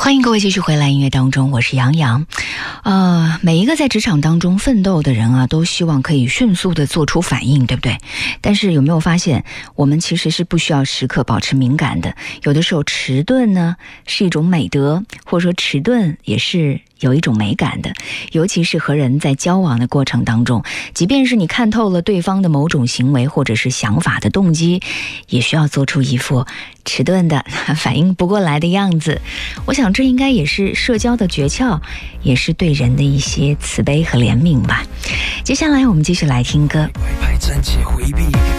欢迎各位继续回来音乐当中，我是杨洋。每一个在职场当中奋斗的人啊，都希望可以迅速的做出反应，对不对？但是有没有发现，我们其实是不需要时刻保持敏感的。有的时候迟钝呢是一种美德，或者说迟钝也是有一种美感的。尤其是和人在交往的过程当中，即便是你看透了对方的某种行为或者是想法的动机，也需要做出一副迟钝的反应不过来的样子。我想这应该也是社交的诀窍，也是对人的一些慈悲和怜悯吧。接下来我们继续来听歌。